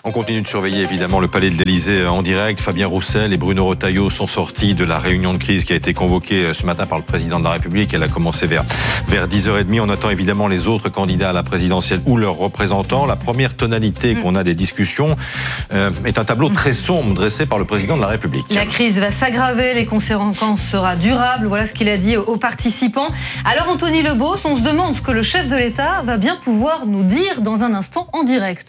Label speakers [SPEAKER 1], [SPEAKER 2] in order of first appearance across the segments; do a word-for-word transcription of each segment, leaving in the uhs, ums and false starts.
[SPEAKER 1] On continue de surveiller évidemment le palais de l'Élysée en direct. Fabien Roussel et Bruno Retailleau sont sortis de la réunion de crise qui a été convoquée ce matin par le président de la République. Elle a commencé vers, vers dix heures trente. On attend évidemment les autres candidats à la présidentielle ou leurs représentants. La première tonalité mmh. qu'on a des discussions euh, est un tableau très sombre dressé par le président de la République.
[SPEAKER 2] La crise va s'aggraver, les conséquences seront durables. Voilà ce qu'il a dit aux participants. Alors Anthony Lebos, on se demande ce que le chef de l'État va bien pouvoir nous dire dans un instant en direct.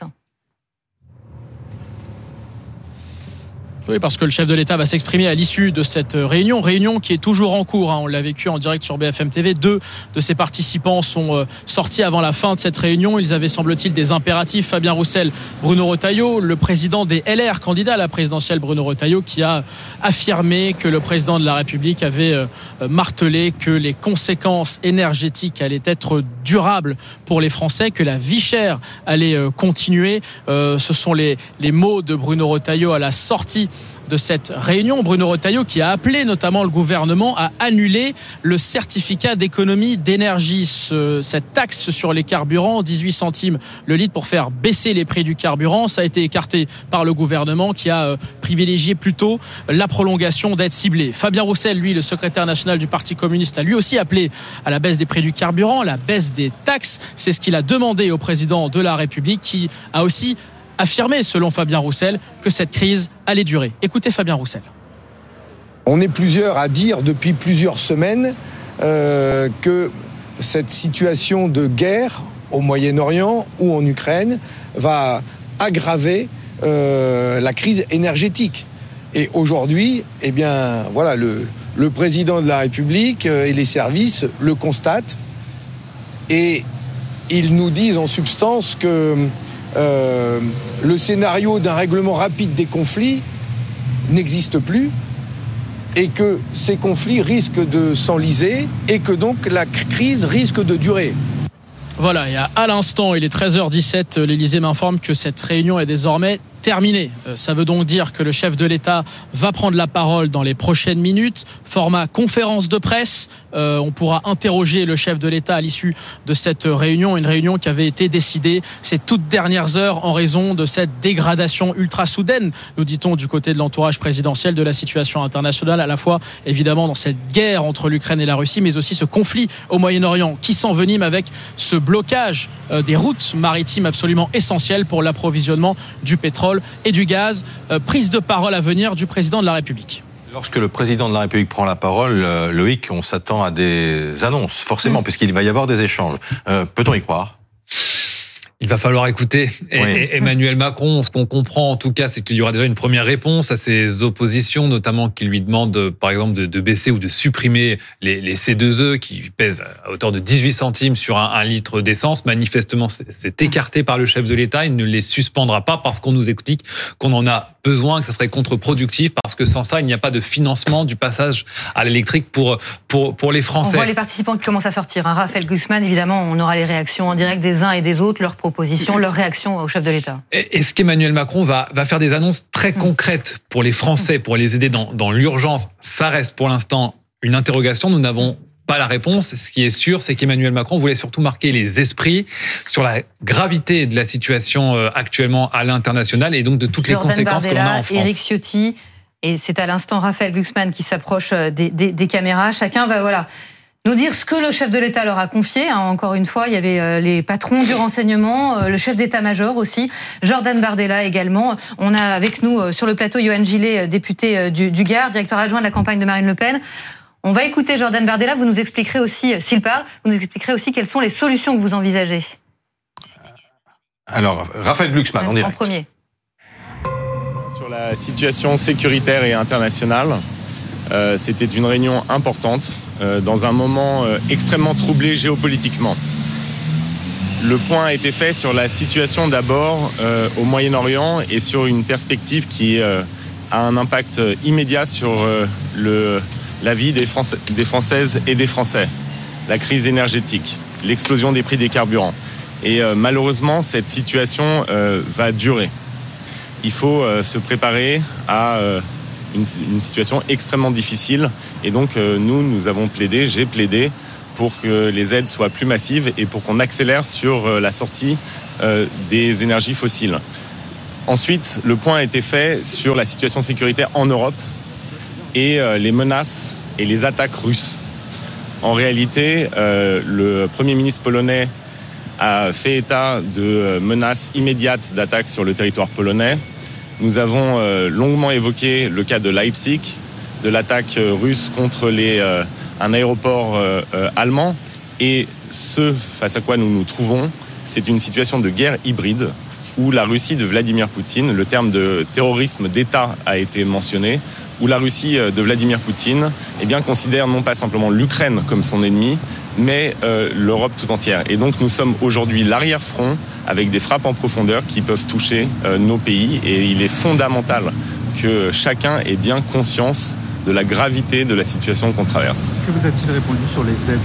[SPEAKER 3] Oui, parce que le chef de l'État va s'exprimer à l'issue de cette réunion, réunion qui est toujours en cours. Hein. On l'a vécu en direct sur B F M T V. Deux de ses participants sont euh, sortis avant la fin de cette réunion. Ils avaient, semble-t-il, des impératifs. Fabien Roussel, Bruno Retailleau, le président des L R, candidat à la présidentielle, Bruno Retailleau, qui a affirmé que le président de la République avait euh, martelé que les conséquences énergétiques allaient être durables pour les Français, que la vie chère allait euh, continuer. Euh, ce sont les, les mots de Bruno Retailleau à la sortie de cette réunion. Bruno Retailleau qui a appelé notamment le gouvernement à annuler le certificat d'économie d'énergie, ce, cette taxe sur les carburants, dix-huit centimes le litre pour faire baisser les prix du carburant. Ça a été écarté par le gouvernement qui a euh, privilégié plutôt la prolongation d'aides ciblées. Fabien Roussel, lui, le secrétaire national du Parti communiste, a lui aussi appelé à la baisse des prix du carburant, la baisse des taxes. C'est ce qu'il a demandé au président de la République qui a aussi affirmé, selon Fabien Roussel, que cette crise allait durer. Écoutez Fabien Roussel.
[SPEAKER 4] On est plusieurs à dire depuis plusieurs semaines euh, que cette situation de guerre au Moyen-Orient ou en Ukraine va aggraver euh, la crise énergétique. Et aujourd'hui, eh bien, voilà, le, le président de la République et les services le constatent et ils nous disent en substance que Euh, le scénario d'un règlement rapide des conflits n'existe plus et que ces conflits risquent de s'enliser et que donc la crise risque de durer.
[SPEAKER 3] Voilà, et à l'instant, il est treize heures dix-sept, l'Élysée m'informe que cette réunion est désormais terminée. Ça veut donc dire que le chef de l'État va prendre la parole dans les prochaines minutes. Format conférence de presse. Euh, on pourra interroger le chef de l'État à l'issue de cette réunion. Une réunion qui avait été décidée ces toutes dernières heures en raison de cette dégradation ultra soudaine, nous dit-on, du côté de l'entourage présidentiel, de la situation internationale, à la fois évidemment dans cette guerre entre l'Ukraine et la Russie, mais aussi ce conflit au Moyen-Orient qui s'envenime avec ce blocage euh, des routes maritimes absolument essentielles pour l'approvisionnement du pétrole et du gaz. Euh, prise de parole à venir du président de la République.
[SPEAKER 1] Lorsque le président de la République prend la parole, euh, Loïc, on s'attend à des annonces, forcément, mmh. puisqu'il va y avoir des échanges. Euh, peut-on y croire ?
[SPEAKER 5] Il va falloir écouter oui. Emmanuel Macron. Ce qu'on comprend en tout cas, c'est qu'il y aura déjà une première réponse à ses oppositions, notamment qui lui demandent par exemple de, de baisser ou de supprimer les, les C deux E qui pèsent à hauteur de dix-huit centimes sur un, un litre d'essence. Manifestement, c'est écarté par le chef de l'État. Il ne les suspendra pas parce qu'on nous explique qu'on en a besoin, que ça serait contre-productif parce que sans ça, il n'y a pas de financement du passage à l'électrique pour, pour, pour les Français.
[SPEAKER 2] On voit les participants qui commencent à sortir. Hein. Raphaël Glucksmann, évidemment, on aura les réactions en direct des uns et des autres, leurs propositions, leurs réactions au chef de l'État.
[SPEAKER 5] Est-ce qu'Emmanuel Macron va, va faire des annonces très concrètes pour les Français, pour les aider dans, dans l'urgence ? Ça reste pour l'instant une interrogation. Nous n'avons pas la réponse. Ce qui est sûr, c'est qu'Emmanuel Macron voulait surtout marquer les esprits sur la gravité de la situation actuellement à l'international et donc de toutes
[SPEAKER 2] Jordan
[SPEAKER 5] les conséquences
[SPEAKER 2] Bardella,
[SPEAKER 5] que l'on a en France.
[SPEAKER 2] Éric Ciotti, et c'est à l'instant Raphaël Glucksmann qui s'approche des, des, des caméras. Chacun va voilà, nous dire ce que le chef de l'État leur a confié. Encore une fois, il y avait les patrons du renseignement, le chef d'état-major aussi, Jordan Bardella également. On a avec nous sur le plateau Yohann Gillet, député du, du Gard, directeur adjoint de la campagne de Marine Le Pen. On va écouter Jordan Bardella, vous nous expliquerez aussi, s'il parle, vous nous expliquerez aussi quelles sont les solutions que vous envisagez.
[SPEAKER 1] Alors, Raphaël Glucksmann, en direct.
[SPEAKER 2] En premier.
[SPEAKER 6] Sur la situation sécuritaire et internationale, euh, c'était une réunion importante, euh, dans un moment euh, extrêmement troublé géopolitiquement. Le point a été fait sur la situation d'abord euh, au Moyen-Orient et sur une perspective qui euh, a un impact immédiat sur euh, le... la vie des, Français, des Françaises et des Français, la crise énergétique, l'explosion des prix des carburants. Et euh, malheureusement, cette situation euh, va durer. Il faut euh, se préparer à euh, une, une situation extrêmement difficile. Et donc, euh, nous, nous avons plaidé, j'ai plaidé pour que les aides soient plus massives et pour qu'on accélère sur euh, la sortie euh, des énergies fossiles. Ensuite, le point a été fait sur la situation sécuritaire en Europe et euh, les menaces et les attaques russes. En réalité, euh, le Premier ministre polonais a fait état de menaces immédiates d'attaques sur le territoire polonais. Nous avons euh, longuement évoqué le cas de Leipzig, de l'attaque russe contre les, euh, un aéroport euh, euh, allemand. Et ce face à quoi nous nous trouvons, c'est une situation de guerre hybride où la Russie de Vladimir Poutine, le terme de terrorisme d'État a été mentionné, où la Russie de Vladimir Poutine eh bien, considère non pas simplement l'Ukraine comme son ennemi, mais euh, l'Europe tout entière. Et donc nous sommes aujourd'hui l'arrière-front avec des frappes en profondeur qui peuvent toucher euh, nos pays. Et il est fondamental que chacun ait bien conscience de la gravité de la situation qu'on traverse.
[SPEAKER 7] Que vous a-t-il répondu sur les aides ?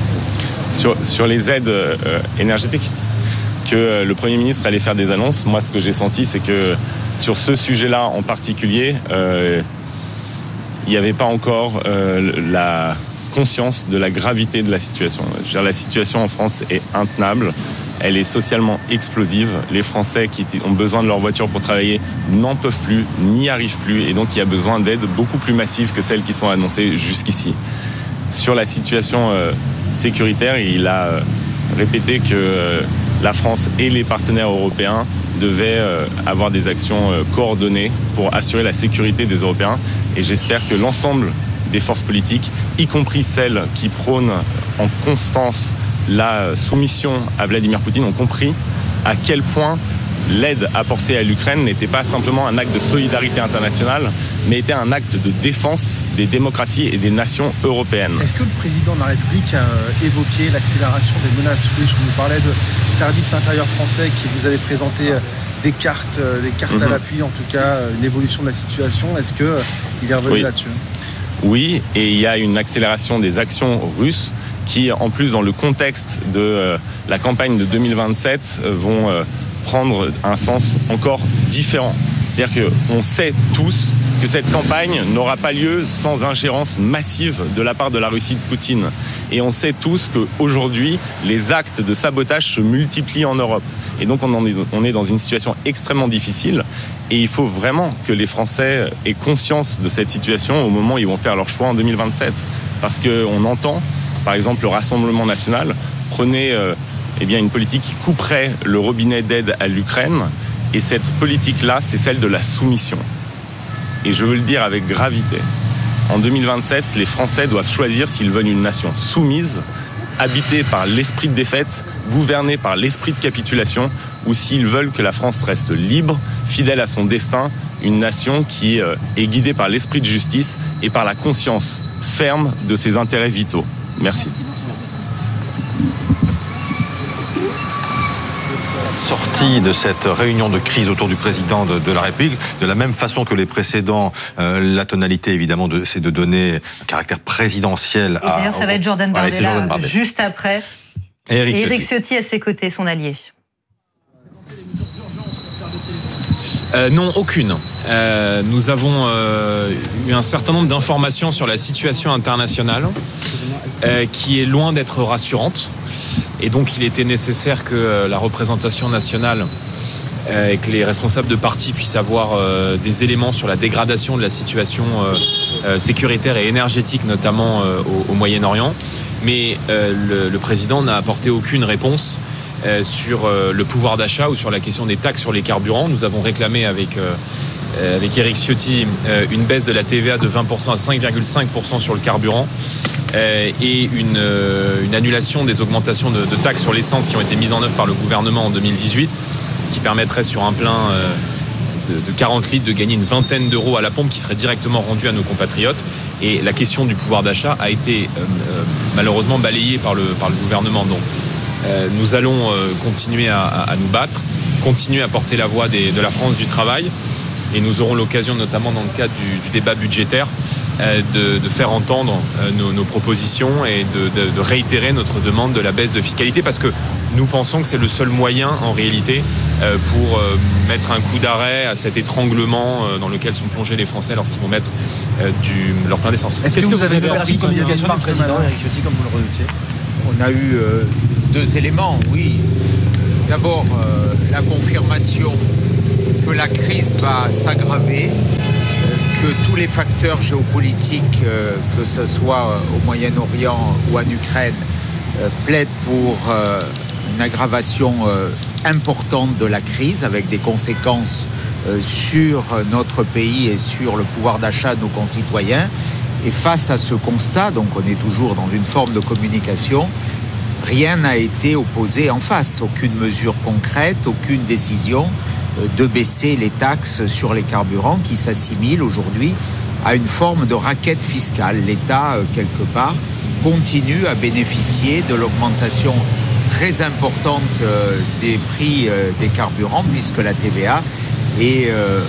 [SPEAKER 6] Sur, sur les aides euh, énergétiques, que euh, le Premier ministre allait faire des annonces. Moi, ce que j'ai senti, c'est que sur ce sujet-là en particulier, euh, il n'y avait pas encore euh, la conscience de la gravité de la situation. Je veux dire, la situation en France est intenable, elle est socialement explosive. Les Français qui ont besoin de leur voiture pour travailler n'en peuvent plus, n'y arrivent plus, et donc il y a besoin d'aides beaucoup plus massives que celles qui sont annoncées jusqu'ici. Sur la situation euh, sécuritaire, il a euh, répété que euh, la France et les partenaires européens devaient euh, avoir des actions euh, coordonnées pour assurer la sécurité des Européens. Et j'espère que l'ensemble des forces politiques, y compris celles qui prônent en constance la soumission à Vladimir Poutine, ont compris à quel point l'aide apportée à l'Ukraine n'était pas simplement un acte de solidarité internationale, mais était un acte de défense des démocraties et des nations européennes.
[SPEAKER 7] Est-ce que le président de la République a évoqué l'accélération des menaces russes ? On nous parlait de services intérieurs français qui vous avaient présenté des cartes, des cartes mm-hmm. à l'appui, en tout cas, une évolution de la situation. Est-ce qu'il est revenu
[SPEAKER 6] oui.
[SPEAKER 7] là-dessus ?
[SPEAKER 6] Oui, et il y a une accélération des actions russes qui, en plus, dans le contexte de euh, la campagne de deux mille vingt-sept, euh, vont euh, prendre un sens encore différent. C'est-à-dire qu'on sait tous que cette campagne n'aura pas lieu sans ingérence massive de la part de la Russie de Poutine. Et on sait tous qu'aujourd'hui, les actes de sabotage se multiplient en Europe. Et donc on, en est, on est dans une situation extrêmement difficile. Et il faut vraiment que les Français aient conscience de cette situation au moment où ils vont faire leur choix en deux mille vingt-sept. Parce qu'on entend, par exemple, le Rassemblement national prenait euh, eh bien, une politique qui couperait le robinet d'aide à l'Ukraine. Et cette politique-là, c'est celle de la soumission. Et je veux le dire avec gravité. En deux mille vingt-sept, les Français doivent choisir s'ils veulent une nation soumise, habitée par l'esprit de défaite, gouvernée par l'esprit de capitulation, ou s'ils veulent que la France reste libre, fidèle à son destin, une nation qui est guidée par l'esprit de justice et par la conscience ferme de ses intérêts vitaux. Merci.
[SPEAKER 1] Sortie de cette réunion de crise autour du président de, de la République, de la même façon que les précédents, euh, la tonalité évidemment de, c'est de donner un caractère présidentiel.
[SPEAKER 2] Et d'ailleurs,
[SPEAKER 1] à,
[SPEAKER 2] ça va être Jordan Bardella,
[SPEAKER 1] voilà, Jordan Bardella.
[SPEAKER 2] Juste après.
[SPEAKER 1] Et Éric
[SPEAKER 2] Et
[SPEAKER 1] Ciotti.
[SPEAKER 2] Éric Ciotti à ses côtés, son allié.
[SPEAKER 8] Euh, non, aucune. Euh, nous avons euh, eu un certain nombre d'informations sur la situation internationale euh, qui est loin d'être rassurante. Et donc il était nécessaire que euh, la représentation nationale euh, et que les responsables de partis puissent avoir euh, des éléments sur la dégradation de la situation euh, euh, sécuritaire et énergétique, notamment euh, au, au Moyen-Orient. Mais euh, le, le président n'a apporté aucune réponse euh, sur euh, le pouvoir d'achat ou sur la question des taxes sur les carburants. Nous avons réclamé avec... Euh, avec Éric Ciotti, euh, une baisse de la T V A de vingt pour cent à cinq virgule cinq pour cent sur le carburant euh, et une, euh, une annulation des augmentations de, de taxes sur l'essence qui ont été mises en œuvre par le gouvernement en deux mille dix-huit, ce qui permettrait sur un plein euh, de, de quarante litres de gagner une vingtaine d'euros à la pompe qui serait directement rendue à nos compatriotes. Et la question du pouvoir d'achat a été euh, euh, malheureusement balayée par le, par le gouvernement. Donc euh, nous allons euh, continuer à, à, à nous battre, continuer à porter la voix des, de la France du travail. Et nous aurons l'occasion, notamment dans le cadre du, du débat budgétaire, euh, de, de faire entendre euh, nos, nos propositions et de, de, de réitérer notre demande de la baisse de fiscalité, parce que nous pensons que c'est le seul moyen, en réalité, euh, pour euh, mettre un coup d'arrêt à cet étranglement euh, dans lequel sont plongés les Français lorsqu'ils vont mettre euh, du, leur plein d'essence.
[SPEAKER 7] Est-ce que, que vous avez
[SPEAKER 9] fait une communication du président Éric Ciotti, comme vous le redoutiez ? On a eu euh, deux éléments, oui. D'abord, euh, la confirmation que
[SPEAKER 10] que la crise va s'aggraver, que tous les facteurs géopolitiques, que ce soit au Moyen-Orient ou en Ukraine, plaident pour une aggravation importante de la crise avec des conséquences sur notre pays et sur le pouvoir d'achat de nos concitoyens. Et face à ce constat, donc on est toujours dans une forme de communication, rien n'a été opposé en face, aucune mesure concrète, aucune décision de baisser les taxes sur les carburants qui s'assimilent aujourd'hui à une forme de raquette fiscale. L'État, quelque part, continue à bénéficier de l'augmentation très importante des prix des carburants puisque la T V A est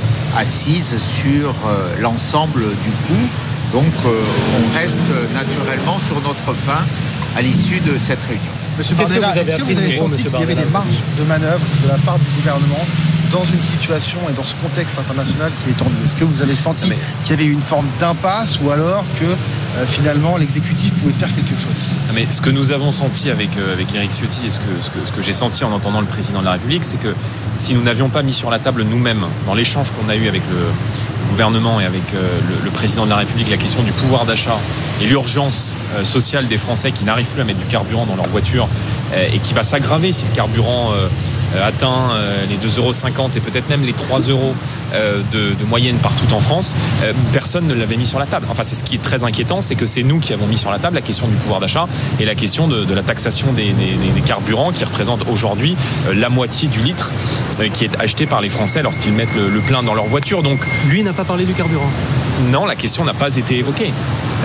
[SPEAKER 10] assise sur l'ensemble du coût. Donc on reste naturellement sur notre faim à l'issue de cette réunion.
[SPEAKER 7] Monsieur Bardella, est-ce que vous avez senti qu'il y avait des marges de manœuvre de la part du gouvernement dans une situation et dans ce contexte international qui est tendu? Est-ce que vous avez senti mais... qu'il y avait une forme d'impasse ou alors que euh, finalement l'exécutif pouvait faire quelque chose?
[SPEAKER 8] Mais ce que nous avons senti avec, euh, avec Éric Ciotti et ce que, ce que, ce que j'ai senti en entendant le président de la République, c'est que si nous n'avions pas mis sur la table nous-mêmes, dans l'échange qu'on a eu avec le gouvernement et avec euh, le, le président de la République, la question du pouvoir d'achat et l'urgence euh, sociale des Français qui n'arrivent plus à mettre du carburant dans leur voiture euh, et qui va s'aggraver si le carburant euh, atteint euh, les deux euros cinquante et peut-être même les trois euros euh, de, de moyenne partout en France, euh, personne ne l'avait mis sur la table. Enfin, c'est ce qui est très inquiétant, c'est que c'est nous qui avons mis sur la table la question du pouvoir d'achat et la question de, de la taxation des, des, des carburants qui représente aujourd'hui euh, la moitié du litre euh, qui est acheté par les Français lorsqu'ils mettent le, le plein dans leur voiture. Donc,
[SPEAKER 9] lui n'a pas parlé du carburant.
[SPEAKER 8] Non, la question n'a pas été évoquée.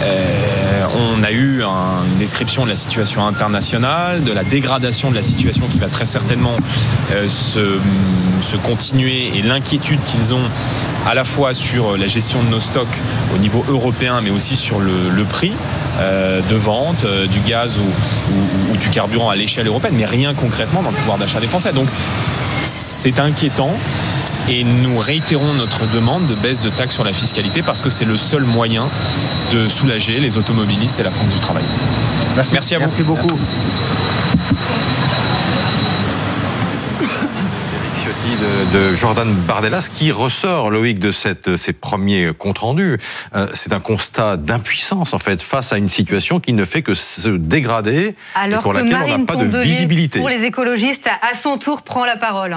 [SPEAKER 8] Euh, on a eu un, une description de la situation internationale, de la dégradation de la situation qui va très certainement euh, se, se continuer et l'inquiétude qu'ils ont à la fois sur la gestion de nos stocks au niveau européen mais aussi sur le, le prix euh, de vente euh, du gaz ou, ou, ou du carburant à l'échelle européenne, mais rien concrètement dans le pouvoir d'achat des Français. Donc c'est inquiétant. Et nous réitérons notre demande de baisse de taxes sur la fiscalité parce que c'est le seul moyen de soulager les automobilistes et la France du travail.
[SPEAKER 7] Merci,
[SPEAKER 8] Merci à vous.
[SPEAKER 7] Merci beaucoup.
[SPEAKER 1] De, de Jordan Bardella, ce qui ressort, Loïc, de cette, ces premiers comptes rendus, euh, c'est un constat d'impuissance en fait face à une situation qui ne fait que se dégrader
[SPEAKER 2] alors
[SPEAKER 1] et pour
[SPEAKER 2] que
[SPEAKER 1] laquelle
[SPEAKER 2] Marine
[SPEAKER 1] on n'a pas
[SPEAKER 2] Tondelier,
[SPEAKER 1] de visibilité.
[SPEAKER 2] Pour les écologistes, à son tour prend la parole.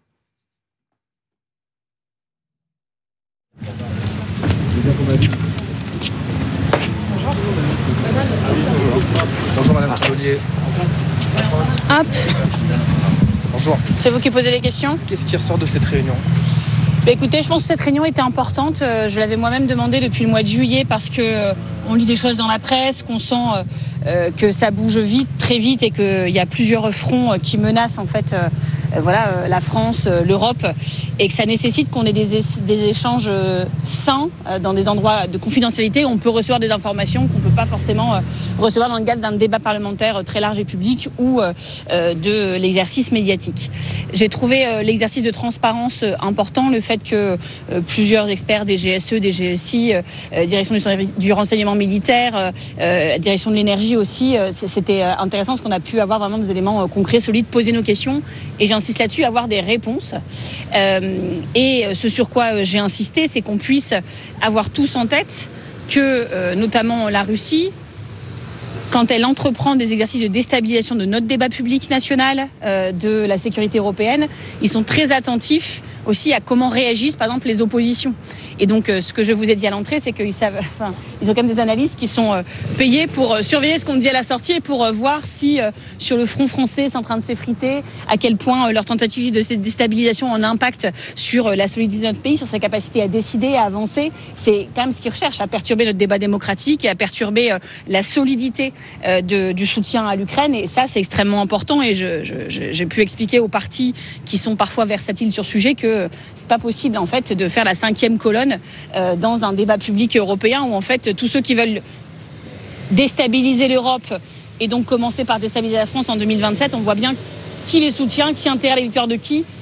[SPEAKER 7] Bonjour Madame Tondelier.
[SPEAKER 11] Hop.
[SPEAKER 7] Bonjour.
[SPEAKER 11] C'est vous qui posez les questions?
[SPEAKER 7] Qu'est-ce qui ressort de cette réunion?
[SPEAKER 11] Bah écoutez, je pense que cette réunion était importante. Je l'avais moi-même demandé depuis le mois de juillet parce que euh, on lit des choses dans la presse, qu'on sent euh, que ça bouge vite, très vite et qu'il y a plusieurs fronts qui menacent en fait euh, voilà, euh, la France, euh, l'Europe et que ça nécessite qu'on ait des, é- des échanges euh, sains euh, dans des endroits de confidentialité où on peut recevoir des informations qu'on ne peut pas forcément euh, recevoir dans le cadre d'un débat parlementaire très large et public ou euh, de l'exercice médiatique. J'ai trouvé euh, l'exercice de transparence euh, important, le fait que euh, plusieurs experts des G S E, des G S I, euh, direction du, du renseignement militaire, euh, direction de l'énergie aussi, euh, c'était intéressant parce qu'on a pu avoir vraiment des éléments euh, concrets, solides, poser nos questions et j'insiste là-dessus, avoir des réponses. Euh, et ce sur quoi euh, j'ai insisté, c'est qu'on puisse avoir tous en tête que euh, notamment la Russie, quand elle entreprend des exercices de déstabilisation de notre débat public national, euh, de la sécurité européenne, ils sont très attentifs aussi à comment réagissent, par exemple, les oppositions. Et donc, euh, ce que je vous ai dit à l'entrée, c'est qu'ils savent, enfin, ils ont quand même des analystes qui sont euh, payés pour euh, surveiller ce qu'on dit à la sortie et pour euh, voir si, euh, sur le front français, c'est en train de s'effriter, à quel point euh, leur tentative de déstabilisation a un impact sur euh, la solidité de notre pays, sur sa capacité à décider, à avancer. C'est quand même ce qu'ils recherchent, à perturber notre débat démocratique et à perturber euh, la solidité euh, de, du soutien à l'Ukraine. Et ça, c'est extrêmement important. Et je, je, j'ai pu expliquer aux partis qui sont parfois versatiles sur ce sujet que c'est pas possible, en fait, de faire la cinquième colonne euh, dans un débat public européen où, en fait, tous ceux qui veulent déstabiliser l'Europe et donc commencer par déstabiliser la France en deux mille vingt-sept, on voit bien qui les soutient, qui intéresse les victoires de qui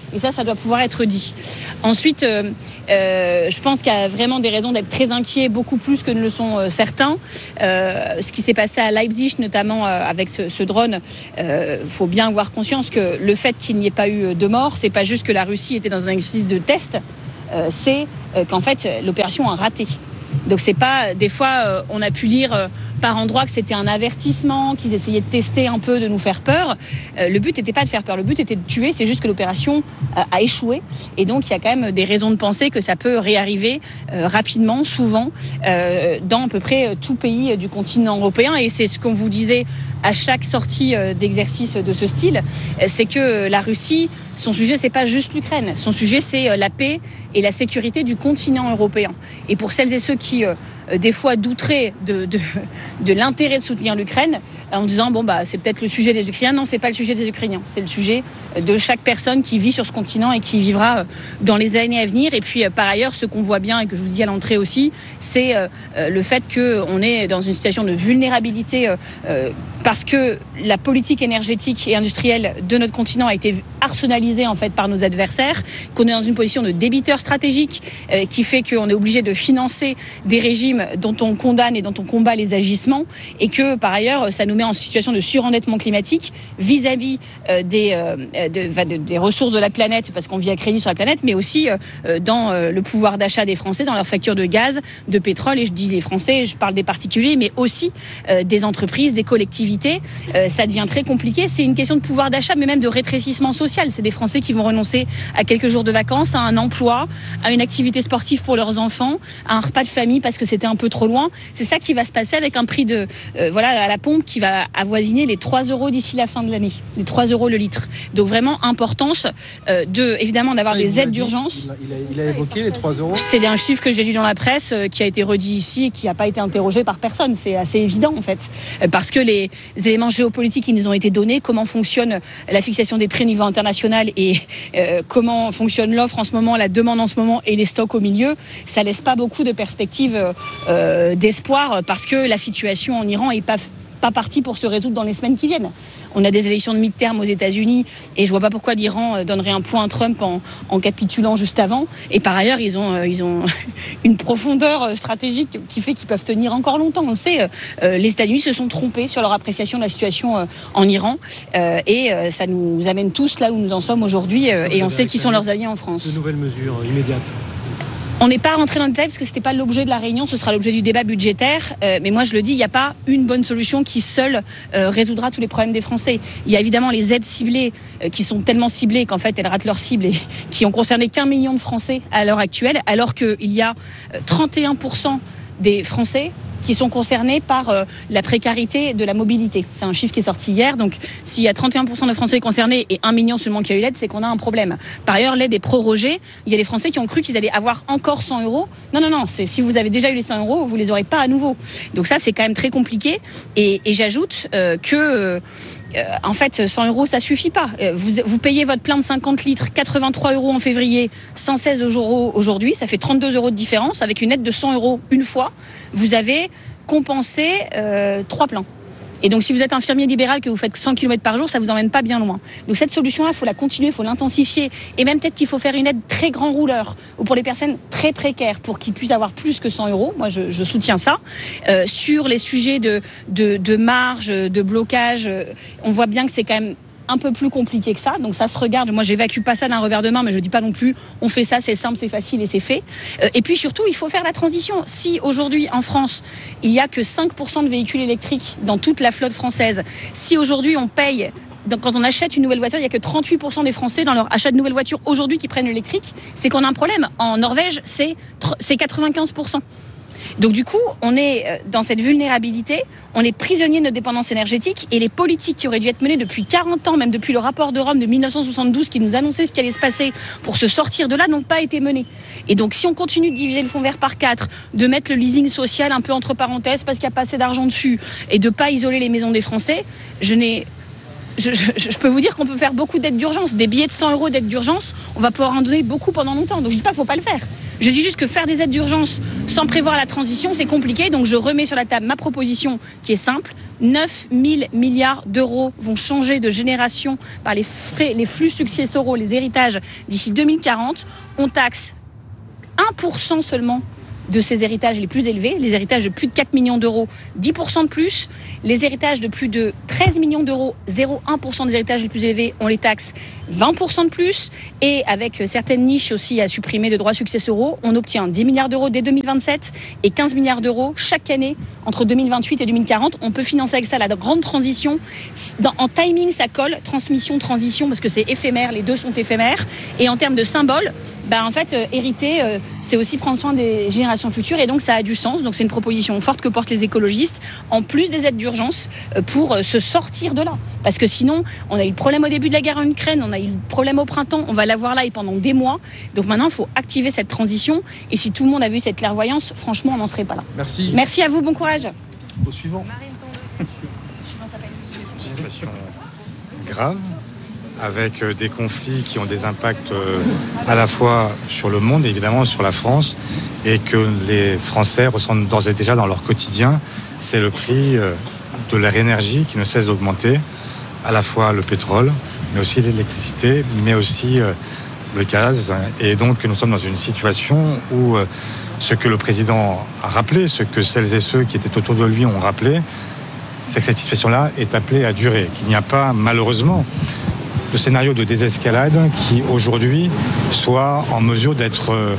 [SPEAKER 11] Et ça, ça doit pouvoir être dit. Ensuite, euh, euh, je pense qu'il y a vraiment des raisons d'être très inquiets, beaucoup plus que ne le sont euh, certains. Euh, ce qui s'est passé à Leipzig, notamment euh, avec ce, ce drone, il euh, faut bien avoir conscience que le fait qu'il n'y ait pas eu de mort, c'est pas juste que la Russie était dans un exercice de test, euh, c'est euh, qu'en fait l'opération a raté. Donc c'est pas, des fois euh, on a pu lire euh, par endroits que c'était un avertissement, qu'ils essayaient de tester un peu, de nous faire peur. Euh, le but n'était pas de faire peur, le but était de tuer, c'est juste que l'opération euh, a échoué. Et donc il y a quand même des raisons de penser que ça peut réarriver euh, rapidement, souvent, euh, dans à peu près tout pays du continent européen. Et c'est ce qu'on vous disait à chaque sortie euh, d'exercice de ce style, euh, c'est que la Russie, son sujet c'est pas juste l'Ukraine, son sujet c'est euh, la paix et la sécurité du continent européen. Et pour celles et ceux qui euh, des fois douteraient de, de, de l'intérêt de soutenir l'Ukraine en disant bon bah c'est peut-être le sujet des Ukrainiens, non c'est pas le sujet des Ukrainiens, c'est le sujet de chaque personne qui vit sur ce continent et qui vivra dans les années à venir. Et puis par ailleurs, ce qu'on voit bien et que je vous dis à l'entrée aussi, c'est le fait qu'on est dans une situation de vulnérabilité parce que la politique énergétique et industrielle de notre continent a été arsenalisée en fait par nos adversaires, qu'on est dans une position de débiteur stratégique qui fait qu'on est obligé de financer des régimes dont on condamne et dont on combat les agissements, et que par ailleurs ça nous met en situation de surendettement climatique vis-à-vis euh, des, euh, de, de, des ressources de la planète, parce qu'on vit à crédit sur la planète, mais aussi euh, dans euh, le pouvoir d'achat des Français, dans leurs factures de gaz, de pétrole. Et je dis les Français, je parle des particuliers, mais aussi euh, des entreprises, des collectivités. Euh, ça devient très compliqué. C'est une question de pouvoir d'achat, mais même de rétrécissement social. C'est des Français qui vont renoncer à quelques jours de vacances, à un emploi, à une activité sportive pour leurs enfants, à un repas de famille parce que c'était un peu trop loin. C'est ça qui va se passer avec un prix de euh, voilà à la pompe qui va avoisiner les trois euros d'ici la fin de l'année, les trois euros le litre. Donc vraiment importance euh, de évidemment d'avoir
[SPEAKER 7] Ça,
[SPEAKER 11] des aides
[SPEAKER 7] dit,
[SPEAKER 11] d'urgence.
[SPEAKER 7] Il a, il, a, il a évoqué les trois euros.
[SPEAKER 11] C'est un chiffre que j'ai lu dans la presse euh, qui a été redit ici et qui n'a pas été interrogé par personne. C'est assez évident en fait, euh, parce que les éléments géopolitiques qui nous ont été donnés, comment fonctionne la fixation des prix au niveau international et euh, comment fonctionne l'offre en ce moment, la demande en ce moment et les stocks au milieu, ça laisse pas beaucoup de perspectives euh, d'espoir, parce que la situation en Iran est pas pas parti pour se résoudre dans les semaines qui viennent. On a des élections de mi-terme aux États-Unis et je vois pas pourquoi l'Iran donnerait un point à Trump en, en capitulant juste avant. Et par ailleurs, ils ont, ils ont une profondeur stratégique qui fait qu'ils peuvent tenir encore longtemps. On le sait, euh, les États-Unis se sont trompés sur leur appréciation de la situation euh, en Iran euh, et euh, ça nous amène tous là où nous en sommes aujourd'hui euh, et on sait qui sont leurs alliés en France.
[SPEAKER 9] De nouvelles mesures immédiates.
[SPEAKER 11] On n'est pas rentré dans le détail parce que c'était pas l'objet de la réunion, ce sera l'objet du débat budgétaire. Euh, mais moi, je le dis, il n'y a pas une bonne solution qui seule euh, résoudra tous les problèmes des Français. Il y a évidemment les aides ciblées euh, qui sont tellement ciblées qu'en fait, elles ratent leur cible et qui ont concerné qu'un million de Français à l'heure actuelle, alors qu'il y a euh, trente et un pour cent des Français qui sont concernés par euh, la précarité de la mobilité. C'est un chiffre qui est sorti hier. Donc, s'il y a trente et un pour cent de Français concernés et un million seulement qui a eu l'aide, c'est qu'on a un problème. Par ailleurs, l'aide est prorogée. Il y a des Français qui ont cru qu'ils allaient avoir encore cent euros. Non, non, non. C'est, si vous avez déjà eu les cent euros, vous les aurez pas à nouveau. Donc ça, c'est quand même très compliqué. Et, et j'ajoute euh, que... Euh, Euh, en fait, cent euros, ça suffit pas. Euh, vous, vous payez votre plein de cinquante litres, quatre-vingt-trois euros en février, cent seize euros aujourd'hui, ça fait trente-deux euros de différence. Avec une aide de cent euros une fois, vous avez compensé euh, trois pleins. Et donc, si vous êtes infirmier libéral, que vous faites cent kilomètres par jour, ça vous emmène pas bien loin. Donc, cette solution-là, il faut la continuer, il faut l'intensifier. Et même peut-être qu'il faut faire une aide très grand rouleur, ou pour les personnes très précaires, pour qu'ils puissent avoir plus que cent euros. Moi, je, je soutiens ça. Euh, sur les sujets de, de, de marge, de blocage, on voit bien que c'est quand même un peu plus compliqué que ça, donc ça se regarde. Moi, j'évacue pas ça d'un revers de main, mais je dis pas non plus on fait ça, c'est simple, c'est facile et c'est fait. Euh, et puis surtout, il faut faire la transition. Si aujourd'hui en France, il y a que cinq pour cent de véhicules électriques dans toute la flotte française, si aujourd'hui on paye, donc quand on achète une nouvelle voiture, il y a que trente-huit pour cent des Français dans leur achat de nouvelle voiture aujourd'hui qui prennent l'électrique, c'est qu'on a un problème. En Norvège, c'est c'est quatre-vingt-quinze pour cent. Donc du coup, on est dans cette vulnérabilité, on est prisonnier de notre dépendance énergétique, et les politiques qui auraient dû être menées depuis quarante ans, même depuis le rapport de Rome de mille neuf cent soixante-douze qui nous annonçait ce qui allait se passer pour se sortir de là, n'ont pas été menées. Et donc si on continue de diviser le fonds vert par quatre, de mettre le leasing social un peu entre parenthèses parce qu'il n'y a pas assez d'argent dessus, et de ne pas isoler les maisons des Français, je n'ai je, je, je peux vous dire qu'on peut faire beaucoup d'aides d'urgence. Des billets de cent euros d'aide d'urgence, on va pouvoir en donner beaucoup pendant longtemps. Donc je dis pas qu'il faut pas le faire. Je dis juste que faire des aides d'urgence sans prévoir la transition, c'est compliqué. Donc je remets sur la table ma proposition qui est simple. neuf mille milliards d'euros vont changer de génération par les, frais, les flux successoraux, les héritages d'ici deux mille quarante. On taxe un pour cent seulement de ces héritages les plus élevés, les héritages de plus de quatre millions d'euros, dix pour cent de plus, les héritages de plus de treize millions d'euros, zéro virgule un pour cent des héritages les plus élevés, on les taxe vingt pour cent de plus, et avec certaines niches aussi à supprimer de droits successoraux, on obtient dix milliards d'euros dès deux mille vingt-sept et quinze milliards d'euros chaque année entre deux mille vingt-huit et deux mille quarante. On peut financer avec ça la grande transition. Dans, en timing, ça colle, transmission, transition, parce que c'est éphémère, les deux sont éphémères, et en termes de symbole, bah en fait, euh, hériter, euh, c'est aussi prendre soin des générations futures, et donc ça a du sens. Donc c'est une proposition forte que portent les écologistes, en plus des aides d'urgence, euh, pour euh, se sortir de là. Parce que sinon, on a eu le problème au début de la guerre en Ukraine, on a eu le problème au printemps, on va l'avoir là et pendant des mois. Donc maintenant, il faut activer cette transition, et si tout le monde a vu cette clairvoyance, franchement, on n'en serait pas là.
[SPEAKER 7] Merci.
[SPEAKER 11] Merci à vous, bon courage.
[SPEAKER 7] Au suivant.
[SPEAKER 12] Une situation grave, avec des conflits qui ont des impacts à la fois sur le monde et évidemment sur la France, et que les Français ressentent d'ores et déjà dans leur quotidien. C'est le prix de leur énergie qui ne cesse d'augmenter, à la fois le pétrole, mais aussi l'électricité, mais aussi le gaz. Et donc nous sommes dans une situation où ce que le président a rappelé, ce que celles et ceux qui étaient autour de lui ont rappelé, c'est que cette situation-là est appelée à durer, qu'il n'y a pas malheureusement le scénario de désescalade qui aujourd'hui soit en mesure d'être euh,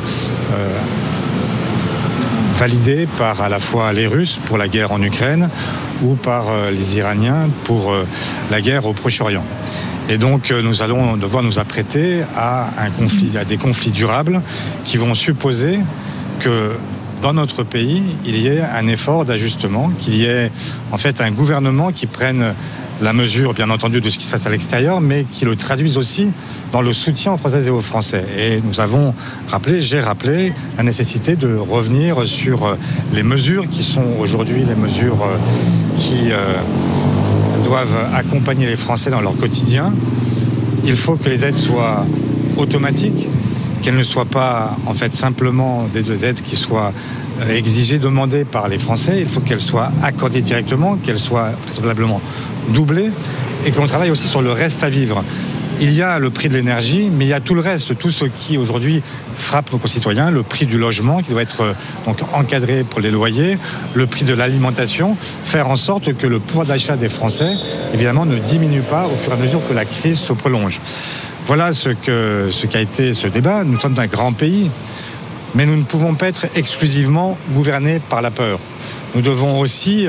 [SPEAKER 12] validé par à la fois les Russes pour la guerre en Ukraine ou par euh, les Iraniens pour euh, la guerre au Proche-Orient. Et donc euh, nous allons devoir nous apprêter à un conflit, à des conflits durables qui vont supposer que dans notre pays, il y ait un effort d'ajustement, qu'il y ait en fait un gouvernement qui prenne la mesure, bien entendu, de ce qui se passe à l'extérieur, mais qui le traduise aussi dans le soutien aux Françaises et aux Français. Et nous avons rappelé, j'ai rappelé, la nécessité de revenir sur les mesures qui sont aujourd'hui les mesures qui euh, doivent accompagner les Français dans leur quotidien. Il faut que les aides soient automatiques, qu'elles ne soient pas en fait simplement des deux aides qui soient exigées, demandées par les Français. Il faut qu'elles soient accordées directement, qu'elles soient vraisemblablement doublées, et que l'on travaille aussi sur le reste à vivre. Il y a le prix de l'énergie, mais il y a tout le reste, tout ce qui aujourd'hui frappe nos concitoyens, le prix du logement qui doit être donc encadré pour les loyers, le prix de l'alimentation, faire en sorte que le pouvoir d'achat des Français, évidemment, ne diminue pas au fur et à mesure que la crise se prolonge. Voilà ce que ce qu'a été ce débat. Nous sommes un grand pays, mais nous ne pouvons pas être exclusivement gouvernés par la peur. Nous devons aussi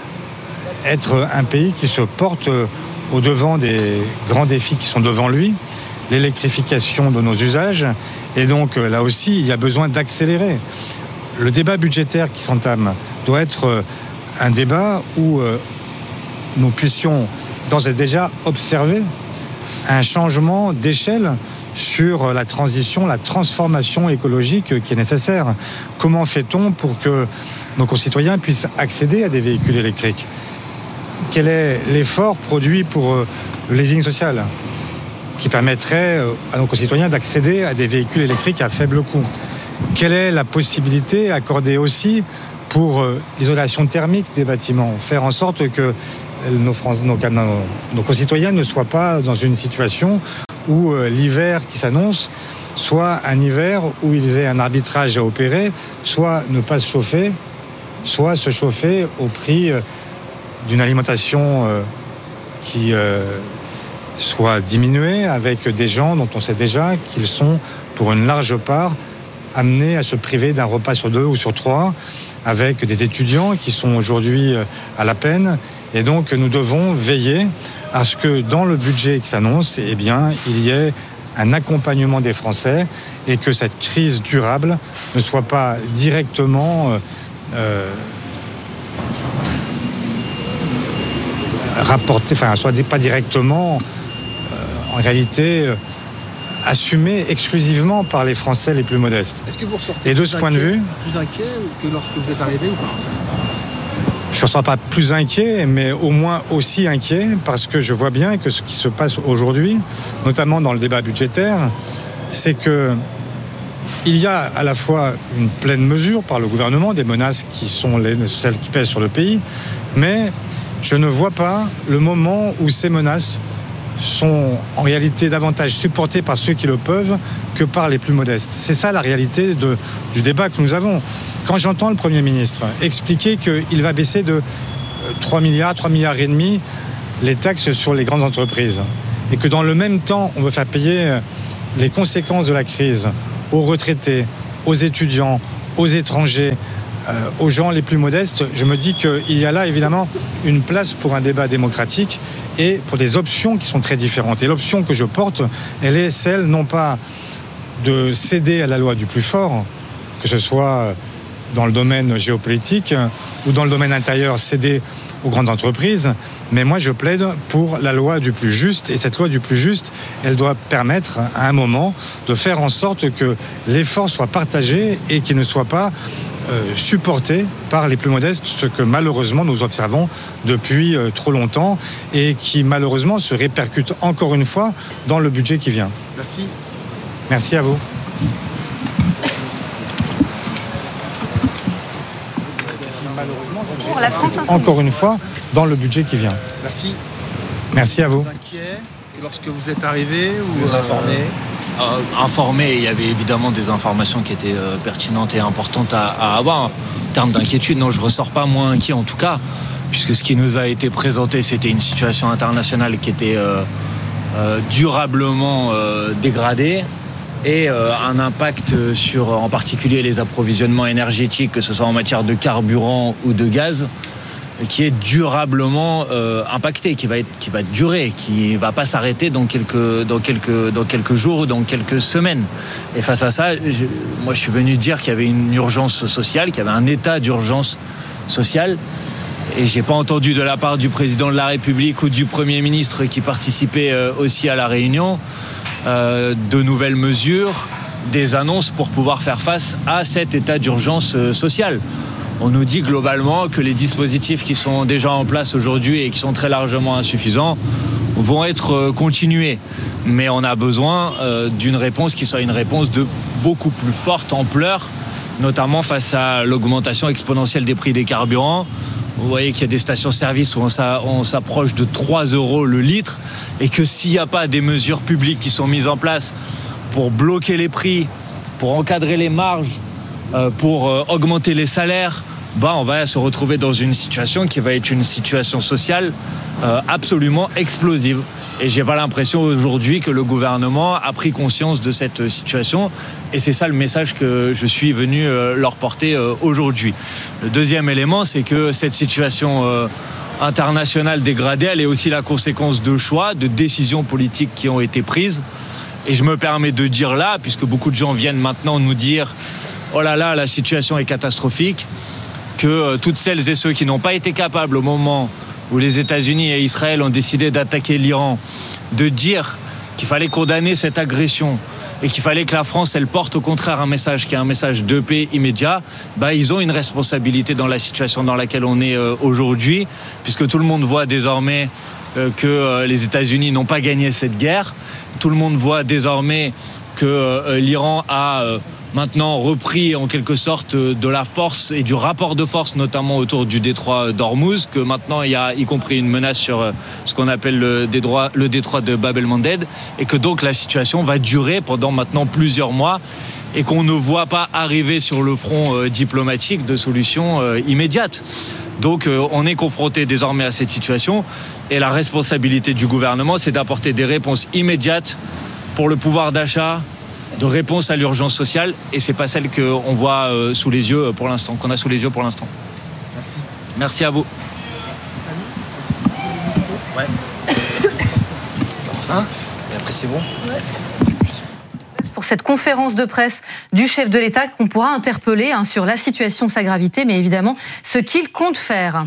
[SPEAKER 12] être un pays qui se porte au devant des grands défis qui sont devant lui, l'électrification de nos usages. Et donc là aussi, il y a besoin d'accélérer. Le débat budgétaire qui s'entame doit être un débat où nous puissions d'ores et déjà observer un changement d'échelle sur la transition, la transformation écologique qui est nécessaire. Comment fait-on pour que nos concitoyens puissent accéder à des véhicules électriques ? Quel est l'effort produit pour le leasing social qui permettrait à nos concitoyens d'accéder à des véhicules électriques à faible coût ? Quelle est la possibilité accordée aussi pour l'isolation thermique des bâtiments ? Faire en sorte que nos, nos, nos, nos concitoyens ne soient pas dans une situation où euh, l'hiver qui s'annonce soit un hiver où ils aient un arbitrage à opérer, soit ne pas se chauffer, soit se chauffer au prix euh, d'une alimentation euh, qui euh, soit diminuée, avec des gens dont on sait déjà qu'ils sont, pour une large part, amenés à se priver d'un repas sur deux ou sur trois, avec des étudiants qui sont aujourd'hui à la peine. Et donc, nous devons veiller à ce que dans le budget qui s'annonce, eh bien, il y ait un accompagnement des Français et que cette crise durable ne soit pas directement euh, rapportée, enfin, soit pas directement, euh, en réalité, euh, assumée exclusivement par les Français les plus modestes.
[SPEAKER 7] Est-ce que vous ressortez
[SPEAKER 12] et de ce point de vue,
[SPEAKER 7] plus inquiet que lorsque vous êtes arrivé ou pas ?
[SPEAKER 12] je ne serai pas plus inquiet, mais au moins aussi inquiet, parce que je vois bien que ce qui se passe aujourd'hui, notamment dans le débat budgétaire, c'est que il y a à la fois une pleine mesure par le gouvernement des menaces qui sont les, celles qui pèsent sur le pays, mais je ne vois pas le moment où ces menaces sont en réalité davantage supportées par ceux qui le peuvent que par les plus modestes. C'est ça la réalité de, du débat que nous avons. Quand j'entends le Premier ministre expliquer qu'il va baisser de trois milliards, trois milliards et demi les taxes sur les grandes entreprises, et que dans le même temps, on veut faire payer les conséquences de la crise aux retraités, aux étudiants, aux étrangers, euh, aux gens les plus modestes, je me dis qu'il y a là évidemment une place pour un débat démocratique et pour des options qui sont très différentes. Et l'option que je porte, elle est celle non pas de céder à la loi du plus fort, que ce soit dans le domaine géopolitique ou dans le domaine intérieur, céder aux grandes entreprises, mais moi je plaide pour la loi du plus juste, et cette loi du plus juste, elle doit permettre à un moment de faire en sorte que l'effort soit partagé et qu'il ne soit pas euh, supporté par les plus modestes, ce que malheureusement nous observons depuis euh, trop longtemps et qui malheureusement se répercute encore une fois dans le budget qui vient.
[SPEAKER 7] Merci.
[SPEAKER 12] Merci à vous.
[SPEAKER 2] Pour la France Insoumise.
[SPEAKER 12] Encore une fois, dans le budget qui vient.
[SPEAKER 7] Merci.
[SPEAKER 12] Merci à vous.
[SPEAKER 7] Vous êtes inquiet lorsque vous êtes arrivé ou
[SPEAKER 9] Vous informez euh, Informé, il y avait évidemment des informations qui étaient euh, pertinentes et importantes à, à avoir. En termes d'inquiétude, non, je ne ressors pas moins inquiet en tout cas, puisque ce qui nous a été présenté, c'était une situation internationale qui était euh, euh, durablement euh, dégradée, et euh, un impact sur en particulier les approvisionnements énergétiques, que ce soit en matière de carburant ou de gaz, qui est durablement euh, impacté, qui va être, qui va durer, qui va pas s'arrêter dans quelques, dans quelques, dans quelques jours ou dans quelques semaines. Et face à ça, je, moi je suis venu dire qu'il y avait une urgence sociale, qu'il y avait un état d'urgence sociale. Et j'ai pas entendu de la part du président de la République ou du Premier ministre qui participait euh, aussi à la réunion euh, de nouvelles mesures, des annonces pour pouvoir faire face à cet état d'urgence euh, sociale. On nous dit globalement que les dispositifs qui sont déjà en place aujourd'hui et qui sont très largement insuffisants vont être continués. Mais on a besoin euh, d'une réponse qui soit une réponse de beaucoup plus forte ampleur, notamment face à l'augmentation exponentielle des prix des carburants. Vous voyez qu'il y a des stations-service où on s'approche de trois euros le litre, et que s'il n'y a pas des mesures publiques qui sont mises en place pour bloquer les prix, pour encadrer les marges, pour augmenter les salaires, bah on va se retrouver dans une situation qui va être une situation sociale absolument explosive. Et j'ai pas l'impression aujourd'hui que le gouvernement a pris conscience de cette situation, et c'est ça le message que je suis venu leur porter aujourd'hui. Le deuxième élément, c'est que cette situation internationale dégradée, elle est aussi la conséquence de choix, de décisions politiques qui ont été prises. Et je me permets de dire là, puisque beaucoup de gens viennent maintenant nous dire oh là là, la situation est catastrophique, que euh, toutes celles et ceux qui n'ont pas été capables au moment où les États-Unis et Israël ont décidé d'attaquer l'Iran, de dire qu'il fallait condamner cette agression et qu'il fallait que la France, elle porte au contraire un message qui est un message de paix immédiat, bah, ils ont une responsabilité dans la situation dans laquelle on est euh, aujourd'hui, puisque tout le monde voit désormais euh, que euh, les États-Unis n'ont pas gagné cette guerre. Tout le monde voit désormais que euh, l'Iran a euh, maintenant repris en quelque sorte de la force et du rapport de force, notamment autour du détroit d'Ormuz, que maintenant il y a y compris une menace sur ce qu'on appelle le détroit, le détroit de Bab el-Mandeb, et que donc la situation va durer pendant maintenant plusieurs mois, et qu'on ne voit pas arriver sur le front euh, diplomatique de solutions euh, immédiates. Donc euh, on est confronté désormais à cette situation, et la responsabilité du gouvernement, c'est d'apporter des réponses immédiates pour le pouvoir d'achat, de réponse à l'urgence sociale, et c'est pas celle qu'on voit euh, sous les yeux pour l'instant, qu'on a sous les yeux pour l'instant.
[SPEAKER 7] Merci.
[SPEAKER 9] Merci à vous.
[SPEAKER 7] Ouais. Hein Et après c'est bon.
[SPEAKER 2] Ouais. Pour cette conférence de presse du chef de l'État qu'on pourra interpeller hein, sur la situation, sa gravité, mais évidemment ce qu'il compte faire.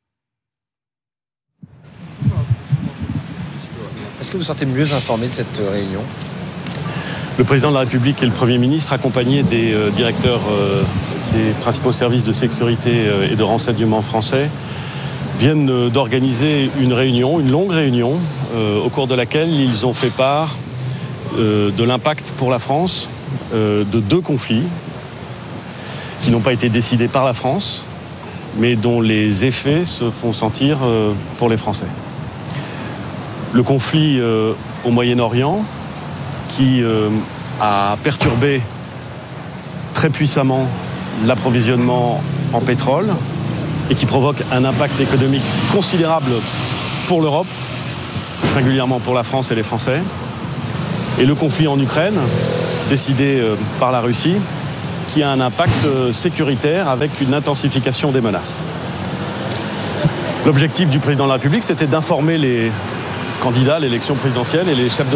[SPEAKER 9] Est-ce que vous sentez mieux informé de cette réunion ?
[SPEAKER 13] Le président de la République et le Premier ministre, accompagnés des euh, directeurs euh, des principaux services de sécurité euh, et de renseignement français, viennent d'organiser une réunion, une longue réunion, euh, au cours de laquelle ils ont fait part euh, de l'impact pour la France euh, de deux conflits qui n'ont pas été décidés par la France, mais dont les effets se font sentir euh, pour les Français. Le conflit euh, au Moyen-Orient, qui euh, a perturbé très puissamment l'approvisionnement en pétrole et qui provoque un impact économique considérable pour l'Europe, singulièrement pour la France et les Français. Et le conflit en Ukraine, décidé euh, par la Russie, qui a un impact euh, sécuritaire avec une intensification des menaces. L'objectif du président de la République, c'était d'informer les candidats à l'élection présidentielle et les chefs de